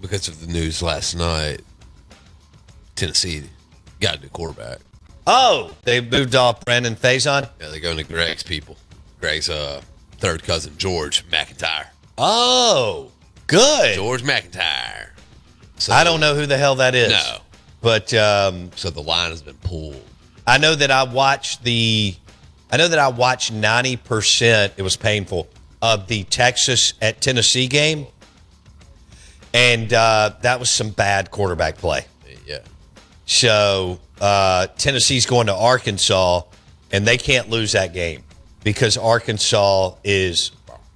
because of the news last night, Tennessee got a new quarterback. Oh, they moved off Brandon Faison? Yeah, they're going to Greg's people. Greg's third cousin, George McIntyre. Oh, good. George McIntyre. So, I don't know who the hell that is. No. But so the line has been pulled. I know that I watched 90%, it was painful, of the Texas at Tennessee game. And that was some bad quarterback play. Yeah. So Tennessee's going to Arkansas, and they can't lose that game because Arkansas is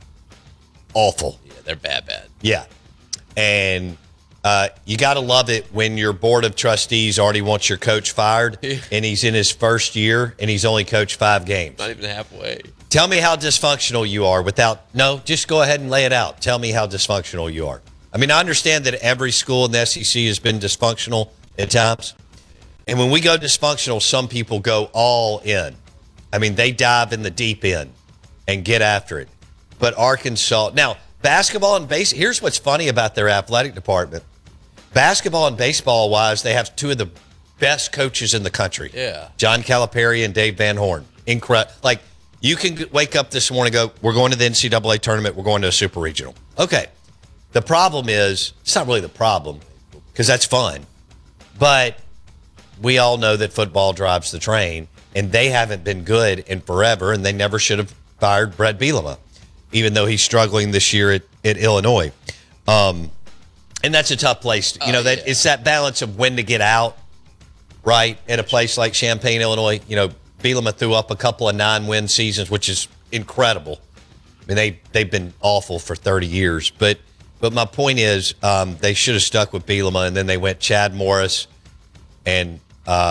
awful. Yeah, they're bad. Yeah. And you got to love it when your board of trustees already wants your coach fired, and he's in his first year, and he's only coached 5 games. Not even halfway. Tell me how dysfunctional you are just go ahead and lay it out. Tell me how dysfunctional you are. I mean, I understand that every school in the SEC has been dysfunctional at times. And when we go dysfunctional, some people go all in. I mean, they dive in the deep end and get after it. But Arkansas, now, basketball and baseball, here's what's funny about their athletic department. Basketball and baseball wise, they have 2 of the best coaches in the country. Yeah. John Calipari and Dave Van Horn. Incredible. Like, you can wake up this morning and go, we're going to the NCAA tournament, we're going to a super regional. Okay. The problem is, it's not really the problem, because that's fun. But we all know that football drives the train, and they haven't been good in forever, and they never should have fired Brett Bielema, even though he's struggling this year at Illinois. And that's a tough place. It's that balance of when to get out, right, at a place like Champaign, Illinois. Bielema threw up a couple of 9-win seasons, which is incredible. I mean, they've been awful for 30 years. But my point is, they should have stuck with Bielema, and then they went Chad Morris and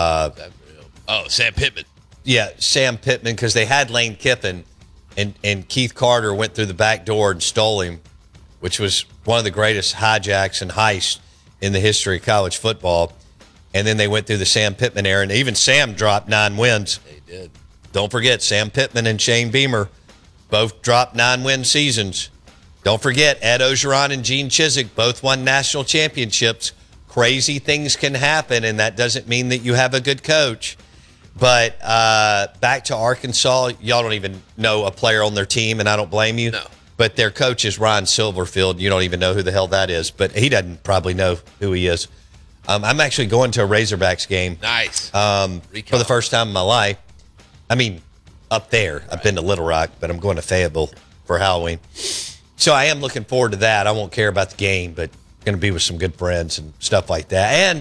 Sam Pittman. Yeah, Sam Pittman, because they had Lane Kiffin, and Keith Carter went through the back door and stole him, which was one of the greatest hijacks and heists in the history of college football. And then they went through the Sam Pittman era, and even Sam dropped 9 wins. They did. Don't forget, Sam Pittman and Shane Beamer both dropped 9-win seasons. Don't forget, Ed Ogeron and Gene Chizik both won national championships. Crazy things can happen, and that doesn't mean that you have a good coach. But back to Arkansas, y'all don't even know a player on their team, and I don't blame you. No. But their coach is Ryan Silverfield. You don't even know who the hell that is, but he doesn't probably know who he is. I'm actually going to a Razorbacks game. Nice. For the first time in my life. I mean, up there. Right. I've been to Little Rock, but I'm going to Fayetteville for Halloween. So I am looking forward to that. I won't care about the game, but going to be with some good friends and stuff like that. And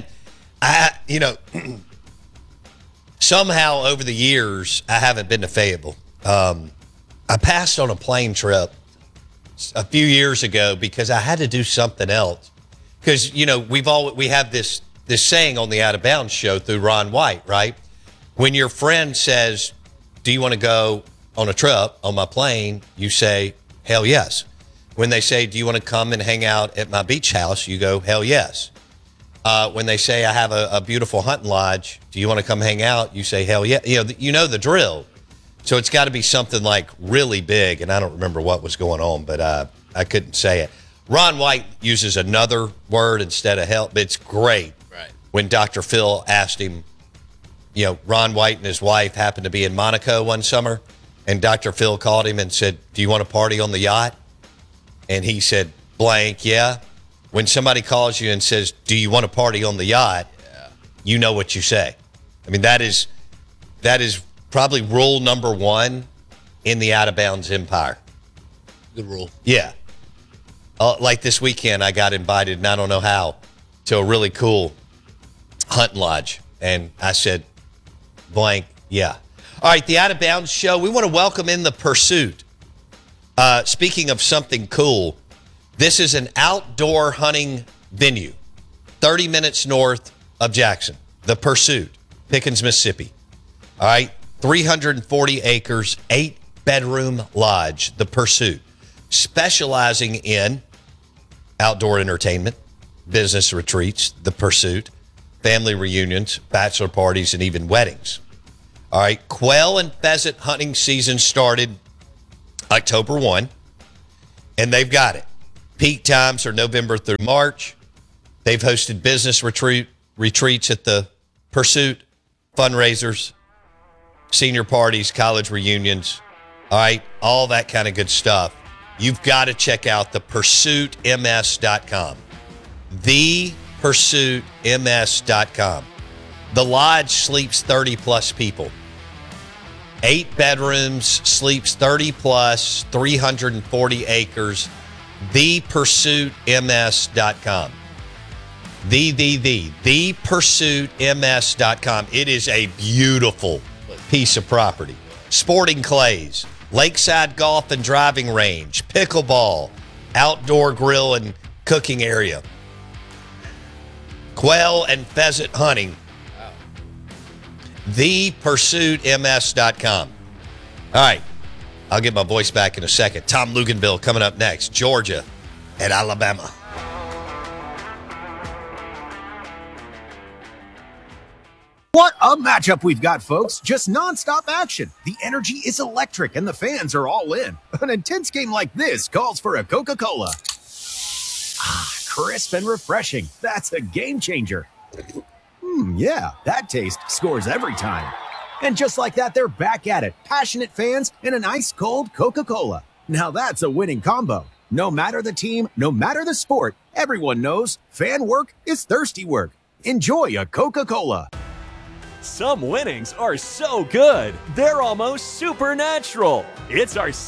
somehow over the years, I haven't been to Fayetteville. I passed on a plane trip a few years ago because I had to do something else. Because, we have this saying on the Out of Bounds show through Ron White, right? When your friend says, do you want to go on a trip on my plane? You say, hell yes. When they say, do you want to come and hang out at my beach house? You go, hell yes. When they say, I have a beautiful hunting lodge, do you want to come hang out? You say, hell yeah. You know the drill. So it's got to be something like really big. And I don't remember what was going on, but I couldn't say it. Ron White uses another word instead of hell. It's great. Right. When Dr. Phil asked him, Ron White and his wife happened to be in Monaco one summer, and Dr. Phil called him and said, do you want to party on the yacht? And he said, blank, yeah. When somebody calls you and says, do you want to party on the yacht? Yeah. You know what you say. I mean, that is probably rule number 1 in the Out of Bounds empire. Good rule. Yeah. Like this weekend, I got invited, and I don't know how, to a really cool hunting lodge. And I said, blank, yeah. All right, the Out of Bounds show. We want to welcome in the Pursuit. Speaking of something cool, this is an outdoor hunting venue, 30 minutes north of Jackson. The Pursuit, Pickens, Mississippi. All right, 340 acres, 8-bedroom lodge, The Pursuit, specializing in outdoor entertainment, business retreats, The Pursuit, family reunions, bachelor parties, and even weddings. All right, quail and pheasant hunting season started October 1, and they've got it. Peak times are November through March. They've hosted business retreats at the Pursuit, fundraisers, senior parties, college reunions, all right, all that kind of good stuff. You've got to check out thepursuitms.com. Thepursuitms.com. The Lodge sleeps 30-plus people. 8 bedrooms, sleeps 30-plus, 340 acres. Thepursuitms.com. Thepursuitms.com. It is a beautiful piece of property. Sporting clays, lakeside golf and driving range, pickleball, outdoor grill and cooking area, quail and pheasant hunting. Thepursuitms.com. All right. I'll get my voice back in a second. Tom Luganville coming up next. Georgia at Alabama. What a matchup we've got, folks. Just nonstop action. The energy is electric and the fans are all in. An intense game like this calls for a Coca-Cola. Crisp and refreshing. That's a game changer. Yeah, that taste scores every time. And just like that, they're back at it. Passionate fans and an ice-cold Coca-Cola. Now that's a winning combo. No matter the team, no matter the sport, everyone knows fan work is thirsty work. Enjoy a Coca-Cola. Some winnings are so good, they're almost supernatural. It's our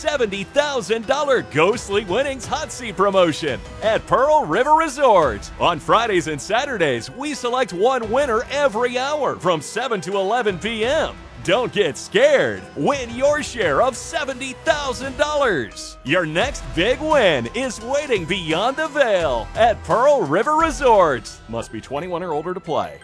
$70,000 Ghostly Winnings Hot Seat promotion at Pearl River Resort. On Fridays and Saturdays, we select one winner every hour from 7 to 11 p.m. Don't get scared. Win your share of $70,000. Your next big win is waiting beyond the veil at Pearl River Resort. Must be 21 or older to play.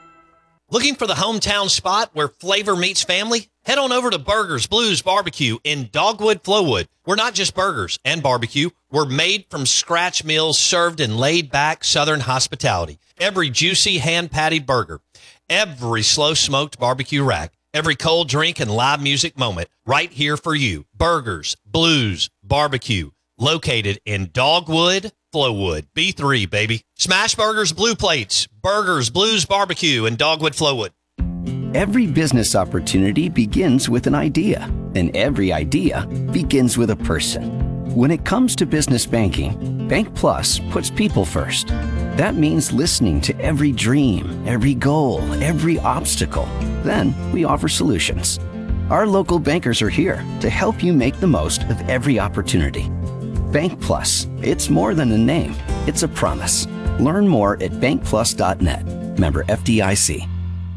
Looking for the hometown spot where flavor meets family? Head on over to Burgers Blues Barbecue in Dogwood, Flowood. We're not just burgers and barbecue. We're made from scratch meals served in laid-back Southern hospitality. Every juicy hand-patted burger, every slow-smoked barbecue rack, every cold drink and live music moment right here for you. Burgers Blues Barbecue, located in Dogwood, Flowood. B3, baby. Smash Burgers, Blue Plates. Burgers, Blues Barbecue, and Dogwood, Flowood. Every business opportunity begins with an idea, and every idea begins with a person. When it comes to business banking, Bank Plus puts people first. That means listening to every dream, every goal, every obstacle. Then we offer solutions. Our local bankers are here to help you make the most of every opportunity. Bank Plus. It's more than a name. It's a promise. Learn more at bankplus.net. Member FDIC.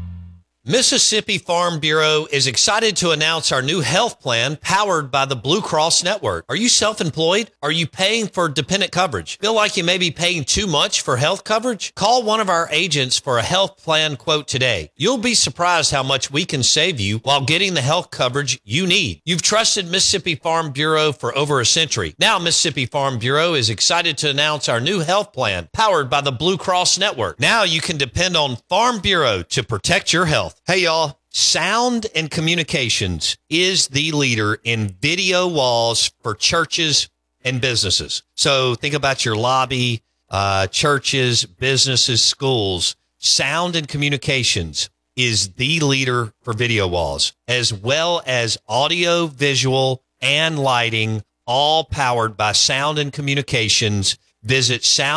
Mississippi Farm Bureau is excited to announce our new health plan powered by the Blue Cross Network. Are you self-employed? Are you paying for dependent coverage? Feel like you may be paying too much for health coverage? Call one of our agents for a health plan quote today. You'll be surprised how much we can save you while getting the health coverage you need. You've trusted Mississippi Farm Bureau for over a century. Now Mississippi Farm Bureau is excited to announce our new health plan powered by the Blue Cross Network. Now you can depend on Farm Bureau to protect your health. Hey, y'all. Sound and Communications is the leader in video walls for churches and businesses. So think about your lobby, churches, businesses, schools. Sound and Communications is the leader for video walls, as well as audio, visual, and lighting, all powered by Sound and Communications. Visit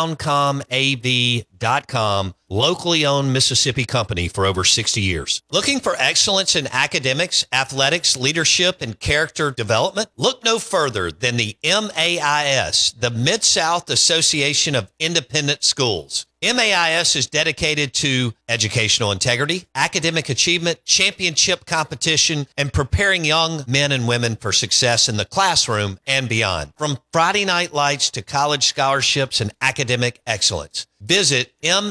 soundcomav.com, locally owned Mississippi company for over 60 years. Looking for excellence in academics, athletics, leadership, and character development? Look no further than the MAIS, the Mid-South Association of Independent Schools. MAIS is dedicated to educational integrity, academic achievement, championship competition, and preparing young men and women for success in the classroom and beyond. From Friday night lights to college scholarships and academic excellence. Visit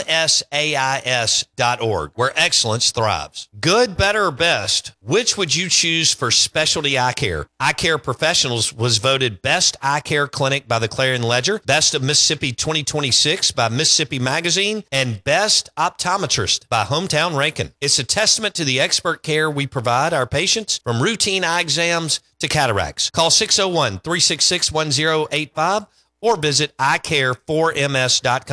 msais.org, where excellence thrives. Good, better, or best? Which would you choose for specialty eye care? Eye Care Professionals was voted Best Eye Care Clinic by the Clarion Ledger, Best of Mississippi 2026 by Mississippi Magazine, and Best Optometrist by Hometown Rankin. It's a testament to the expert care we provide our patients, from routine eye exams to cataracts. Call 601-366-1085 or visit eyeCare4ms.com.